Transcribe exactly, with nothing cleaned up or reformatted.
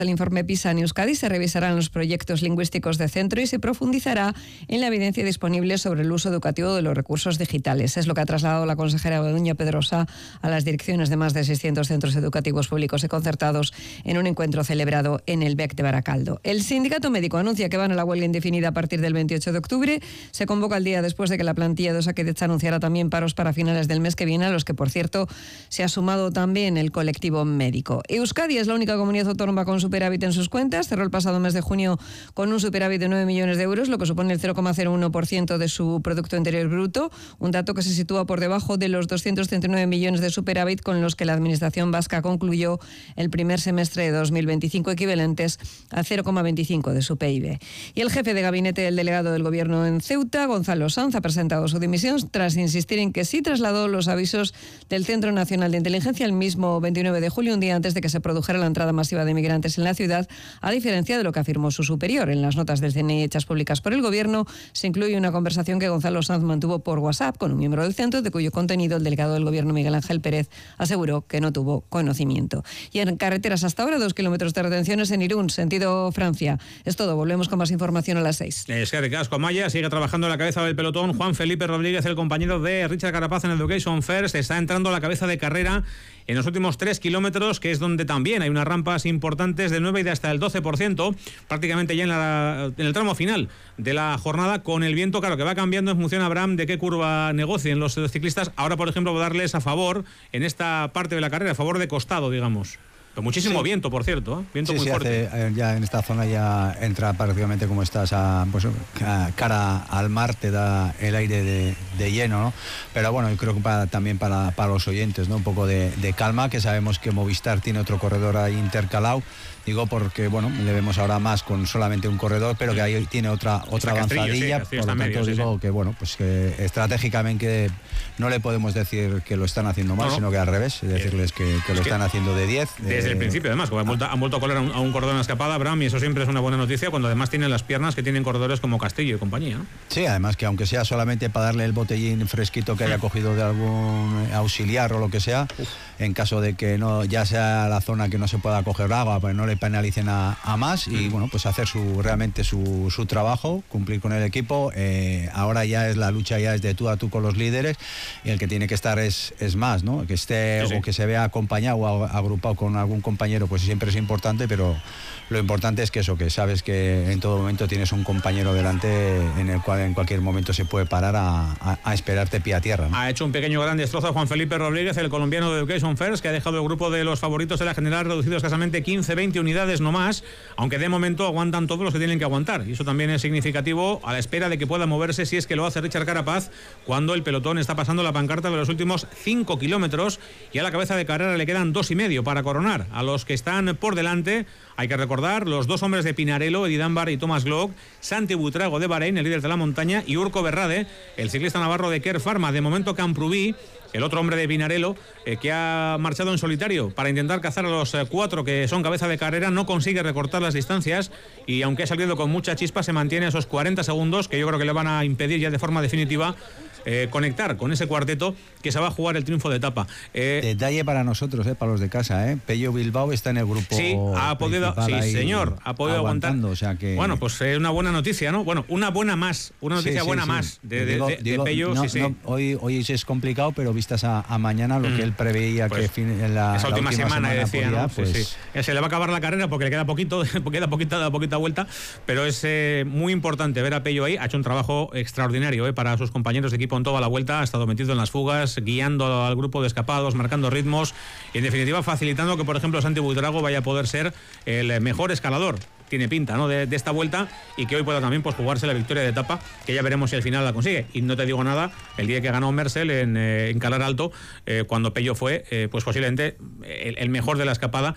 El informe PISA en Euskadi se revisarán los proyectos lingüísticos de centro y se profundizará en la evidencia disponible sobre el uso educativo de los recursos digitales. Es lo que ha trasladado la consejera Begoña Pedrosa a las direcciones de más de seiscientos centros educativos públicos y concertados en un encuentro celebrado en el B E C de Baracaldo. El sindicato médico anuncia que van a la huelga indefinida a partir del veintiocho de octubre. Se convoca el día después de que la plantilla de Osakidetza anunciara también paros para finales del mes que viene, a los que, por cierto, se ha sumado también el colectivo médico. Euskadi es la única comunidad autónoma con su superávit en sus cuentas. Cerró el pasado mes de junio con un superávit de nueve millones de euros, lo que supone el cero coma cero uno por ciento de su Producto Interior Bruto, un dato que se sitúa por debajo de los doscientos treinta y nueve millones de superávit con los que la Administración vasca concluyó el primer semestre de dos mil veinticinco, equivalentes al cero coma veinticinco de su P I B. Y el jefe de gabinete del delegado del Gobierno en Ceuta, Gonzalo Sanz, ha presentado su dimisión tras insistir en que sí trasladó los avisos del Centro Nacional de Inteligencia el mismo veintinueve de julio, un día antes de que se produjera la entrada masiva de inmigrantes en la ciudad, a diferencia de lo que afirmó su superior. En las notas del C N I hechas públicas por el Gobierno se incluye una conversación que Gonzalo Sanz mantuvo por WhatsApp con un miembro del centro, de cuyo contenido el delegado del Gobierno, Miguel Ángel Pérez, aseguró que no tuvo conocimiento. Y en carreteras hasta ahora, dos kilómetros de retenciones en Irún, sentido Francia. Es todo, volvemos con más información a las seis. Es que Ricasco Maya sigue trabajando a la cabeza del pelotón. Juan Felipe Rodríguez, el compañero de Richard Carapaz en Education First, está entrando a la cabeza de carrera en los últimos tres kilómetros, que es donde también hay unas rampas importantes del nueve y de hasta el doce por ciento, prácticamente ya en, la, en el tramo final de la jornada, con el viento, claro, que va cambiando en función, Abraham, de qué curva negocien los ciclistas. Ahora, por ejemplo, voy a darles a favor, en esta parte de la carrera, a favor de costado, digamos. Pero muchísimo sí. viento, por cierto, ¿eh? Viento sí, muy sí, fuerte. Hace, ya en esta zona ya entra prácticamente como estás a, pues, a cara al mar, te da el aire de, de lleno, ¿no? Pero bueno, yo creo que para, también para, para los oyentes, ¿no? Un poco de, de calma, que sabemos que Movistar tiene otro corredor ahí intercalado. Digo porque, bueno, le vemos ahora más con solamente un corredor, pero que ahí tiene otra otra avanzadilla, sí, por lo tanto medio, digo sí, que, bueno, pues que estratégicamente no le podemos decir que lo están haciendo mal, no, no. sino que al revés, decirles que, que lo que están haciendo de diez. Desde eh, el principio, además, porque han vuelto, han vuelto a colar a un, a un corredor en la escapada, Abraham, y eso siempre es una buena noticia, cuando además tienen las piernas que tienen corredores como Castillo y compañía, ¿no? Sí, además que aunque sea solamente para darle el botellín fresquito que haya cogido de algún auxiliar o lo que sea, Uf. en caso de que no ya sea la zona que no se pueda coger agua, pues no le penalicen a, a más y bueno, pues hacer su realmente su, su trabajo, cumplir con el equipo. Eh, ahora ya es la lucha, ya es de tú a tú con los líderes, y el que tiene que estar es, es más, ¿no? Que esté sí, sí. o que se vea acompañado o agrupado con algún compañero, pues siempre es importante, pero lo importante es que eso, que sabes que en todo momento tienes un compañero delante en el cual en cualquier momento se puede parar a, a, a esperarte pie a tierra, ¿no? Ha hecho un pequeño gran destrozo Juan Felipe Rodríguez, el colombiano de Education First, que ha dejado el grupo de los favoritos de la general reducido escasamente quince veinte unidades no más, aunque de momento aguantan todos los que tienen que aguantar, y eso también es significativo a la espera de que pueda moverse, si es que lo hace Richard Carapaz, cuando el pelotón está pasando la pancarta de los últimos cinco kilómetros y a la cabeza de carrera le quedan dos y medio para coronar a los que están por delante. Hay que recordar los dos hombres de Pinarello, Eddie Dunbar y Thomas Glock, Santi Buitrago de Bahrein, el líder de la montaña, y Urko Berrade, el ciclista navarro de Kerr Pharma. De momento Camprubí, el otro hombre de Pinarello, eh, que ha marchado en solitario para intentar cazar a los eh, cuatro que son cabeza de carrera, no consigue recortar las distancias y aunque ha salido con mucha chispa, se mantiene a esos cuarenta segundos que yo creo que le van a impedir ya de forma definitiva Eh, conectar con ese cuarteto que se va a jugar el triunfo de etapa. Eh, Detalle para nosotros, eh, para los de casa, eh. Pello Bilbao está en el grupo. Sí, ha podido, sí, señor, ha podido aguantar. O sea que... Bueno, pues es eh, una buena noticia, ¿no? Bueno, una buena más, una noticia sí, sí, buena sí. más de, de, digo, de, de digo, Pello. No, sí, sí. No, hoy, hoy es complicado, pero vistas a, a mañana lo mm. que él preveía pues, que fin, en la, esa la última, última semana, semana decía, podía, ¿no? Pues... Sí, sí. Se le va a acabar la carrera porque le queda poquito, queda poquita, poquita vuelta, pero es eh, muy importante ver a Pello ahí. Ha hecho un trabajo extraordinario eh, para sus compañeros de equipo en toda la vuelta. Ha estado metido en las fugas, guiando al grupo de escapados, marcando ritmos y en definitiva facilitando que, por ejemplo, Santi Buitrago vaya a poder ser el mejor escalador. Tiene pinta, ¿no?, de, de esta vuelta, y que hoy pueda también pues jugarse la victoria de etapa, que ya veremos si al final la consigue. Y no te digo nada, el día que ganó Merzel en, eh, en Calar Alto, eh, cuando Pello fue eh, pues posiblemente el, el mejor de la escapada